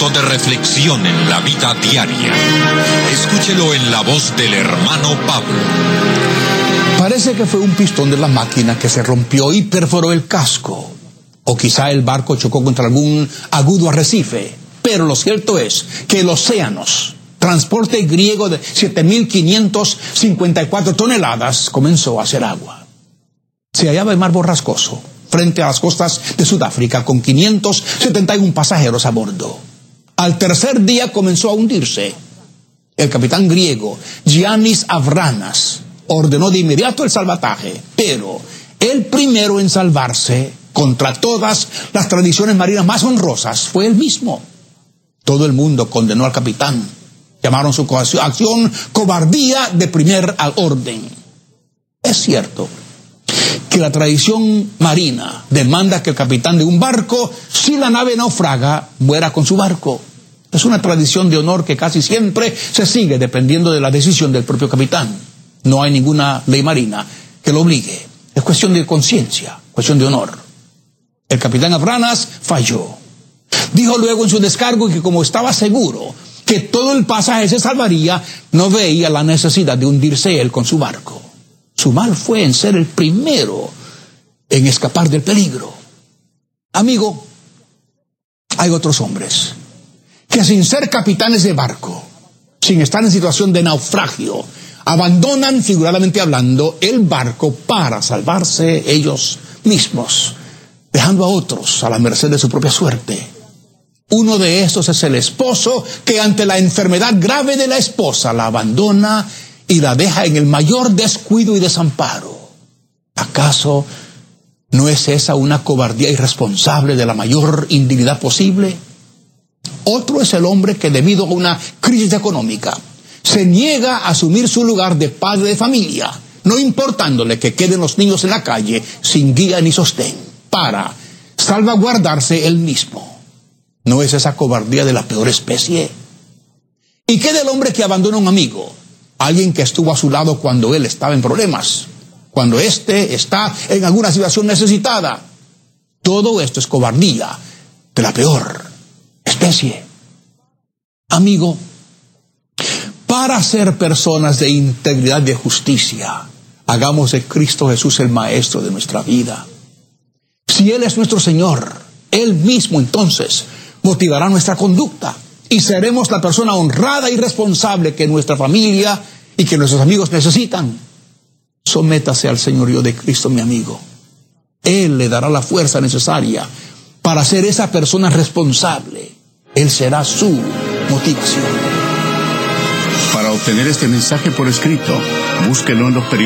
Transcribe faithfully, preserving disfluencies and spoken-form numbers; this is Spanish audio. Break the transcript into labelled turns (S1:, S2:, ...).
S1: momento de reflexión en la vida diaria. Escúchelo en la voz del hermano Pablo.
S2: Parece que fue un pistón de la máquina que se rompió y perforó el casco. O quizá el barco chocó contra algún agudo arrecife. Pero lo cierto es que el Océanos, transporte griego de siete mil quinientas cincuenta y cuatro toneladas, comenzó a hacer agua. Se hallaba el mar borrascoso frente a las costas de Sudáfrica con quinientos setenta y uno pasajeros a bordo. Al tercer día comenzó a hundirse. El capitán griego Giannis Avranas ordenó de inmediato el salvataje, pero el primero en salvarse, contra todas las tradiciones marinas más honrosas, fue él mismo. Todo el mundo condenó al capitán. Llamaron su acción cobardía de primer orden. Es cierto que la tradición marina demanda que el capitán de un barco, si la nave naufraga, muera con su barco. Es una tradición de honor que casi siempre se sigue dependiendo de la decisión del propio capitán. No hay ninguna ley marina que lo obligue. Es cuestión de conciencia, cuestión de honor. El capitán Avranas falló. Dijo luego en su descargo que como estaba seguro que todo el pasaje se salvaría, no veía la necesidad de hundirse él con su barco. Su mal fue en ser el primero en escapar del peligro. Amigo, hay otros hombres que sin ser capitanes de barco, sin estar en situación de naufragio, abandonan, figuradamente hablando, el barco para salvarse ellos mismos, dejando a otros a la merced de su propia suerte. Uno de estos es el esposo que ante la enfermedad grave de la esposa la abandona y la deja en el mayor descuido y desamparo. ¿Acaso no es esa una cobardía irresponsable de la mayor indignidad posible? Otro es el hombre que debido a una crisis económica se niega a asumir su lugar de padre de familia, no importándole que queden los niños en la calle sin guía ni sostén, para salvaguardarse él mismo. ¿No es esa cobardía de la peor especie? ¿Y qué del hombre que abandona a un amigo? Alguien que estuvo a su lado cuando él estaba en problemas, cuando éste está en alguna situación necesitada. Todo esto es cobardía de la peor especie. Amigo, para ser personas de integridad, de justicia, hagamos de Cristo Jesús el Maestro de nuestra vida. Si Él es nuestro Señor, Él mismo entonces motivará nuestra conducta y seremos la persona honrada y responsable que nuestra familia y que nuestros amigos necesitan. Sométase al señorío de Cristo, mi amigo. Él le dará la fuerza necesaria para ser esa persona responsable. Él será su motivación.
S3: Para obtener este mensaje por escrito, búsquelo en los periódicos.